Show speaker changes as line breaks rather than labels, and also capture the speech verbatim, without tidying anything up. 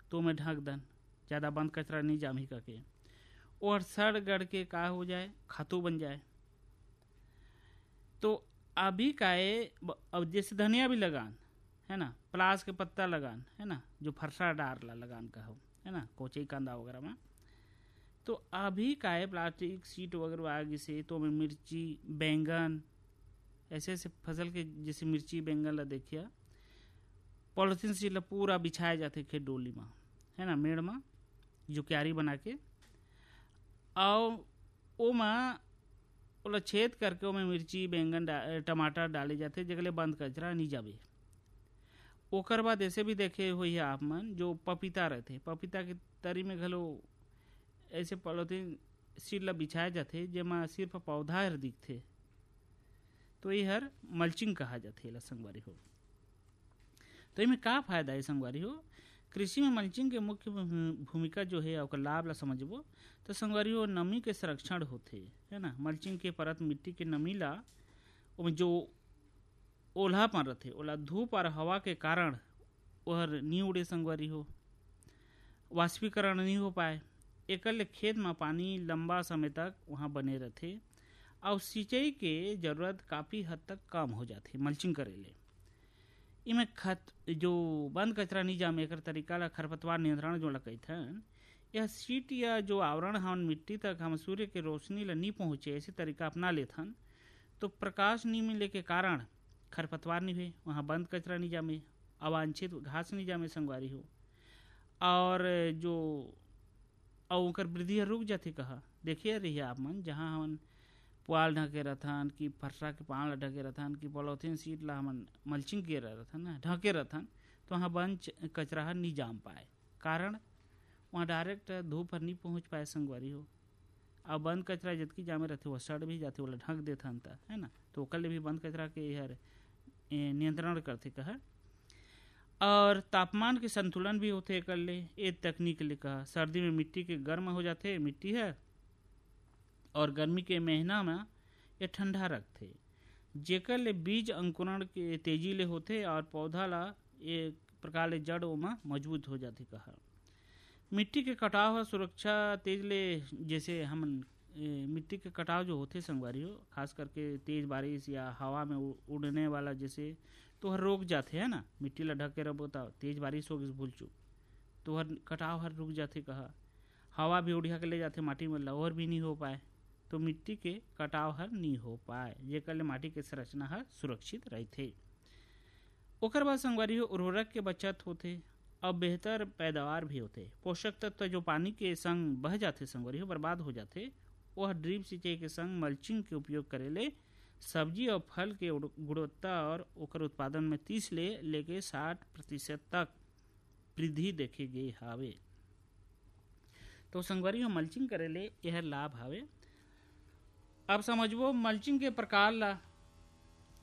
तो मैं ढक दन, ज़्यादा बंद कचरा नहीं जामी करके, और सड़ गड़ के का हो जाए, खातू बन जाए। तो अभी का है, अब जैसे धनिया भी लगान है ना, प्लास के पत्ता लगान है ना, जो फरसा डारला लगान का हो है ना, कोचे कांदा वगैरह में। तो अभी का है प्लास्टिक सीट वगैरह आगे से तो मैं मिर्ची बैंगन ऐसे ऐसे फसल के जैसे मिर्ची बैंगन ला देखिए पॉलिथीन सीट ला पूरा बिछाए जाते खेत डोली में है ना, मेड़ में जो क्यारी बना के, और ओ में ओला छेद करके ओमे मिर्ची बैंगन डा, टमाटर डाले जाते जगले बंद कचरा नहीं जाबे। ओकर बाद ऐसे भी देखे हुई है आप मन जो पपीता रहते, पपीता के तरी में घलो ऐसे पॉलिथीन सीट ला बिछाए जाते जेमा सिर्फ पौधा हर दिखते, तो ये हर मल्चिंग कहा जाते ला संगवारी हो। तो इनमें का फायदा है संगवारी हो, कृषि में मल्चिंग के मुख्य भूमिका जो है और लाभ ला समझबो तो संगवारी हो नमी के संरक्षण होते है ना। मल्चिंग के परत मिट्टी के नमी ला जो ओल्हापन रहते ओला धूप और हवा के कारण वह नहीं उड़े संगवारी हो, वाष्पीकरण नहीं हो पाए। एकल खेत में पानी लंबा समय तक वहाँ बने रहते और सिंचाई के जरूरत काफ़ी हद तक कम हो जाती मल्चिंग करेले। इमें खत जो बंद कचरा नहीं जामे कर तरीका ला खरपतवार नियंत्रण जो कहथन, यह सीट या जो आवरण हम मिट्टी तक हम सूर्य के रोशनी ला नहीं पहुँचे ऐसे तरीका अपना लेथन, तो प्रकाश नहीं मिले के कारण खरपतवार नहीं हुए, वहाँ बंद कचरा नहीं जामे, अवांछित घास नहीं जामे संगवारी हो, और जो और वृद्धि रुक जाती कहा। देखिए रहिए आप मन जहाँ हम पुआल ढके रहथन कि फरसा के पान ला ढके रहथन कि पॉलिथीन सीट ला हमन मल्चिंग के रहथन ना ढके रहथन, तो वहाँ बंद कचरा हर नहीं जाम पाए, कारण वहाँ डायरेक्ट धूप हर नहीं पहुँच पाए संगवारी हो। अब बंद कचरा जितकी जामे रहते वह सड़ भी जाते वाला ढक देथन ता है ना, तो ओकर ले भी बंद कचरा के हर नियंत्रण करते कहा। और तापमान के संतुलन भी होते एक ले ये तकनीक ले कहा। सर्दी में मिट्टी के गर्म हो जाते मिट्टी है, और गर्मी के महीना में ये ठंडा रखते, जेकर ले बीज अंकुरण के तेजी ले होते और पौधा ला एक प्रकार ले जड़ ओमा मजबूत हो जाती कहा। मिट्टी के कटाव सुरक्षा तेज ले, जैसे हम मिट्टी के कटाव जो होते संगवारी हो खास करके तेज बारिश या हवा में उड़ने वाला जैसे तो हर रोक जाते है ना, मिट्टी ला ढक के रखो तो तेज बारिश हो गई भूल चूक तो हर कटाव हर रुक जाते कहा। हवा भी उड़िया के ले जाते माटी में लहर भी नहीं हो पाए, तो मिट्टी के कटाव हर नहीं हो पाए, जेकर ले माटी के संरचना हर सुरक्षित रहते। ओकर बाद संगवारी हो उर्वरक के बचत होते और बेहतर पैदावार भी होते। पोषक तत्व जो पानी के संग बह जाते संगवारी हो बर्बाद हो जाते, वह ड्रिप सिंचाई के संग मल्चिंग के उपयोग करेले सब्जी और फल के गुणवत्ता और ओकर उत्पादन में तीस ले लेके साठ प्रतिशत तक वृद्धि देखे गई हावे। तो संगवारी हो मल्चिंग करेले यह लाभ हावे। अब समझबो मल्चिंग के प्रकार ला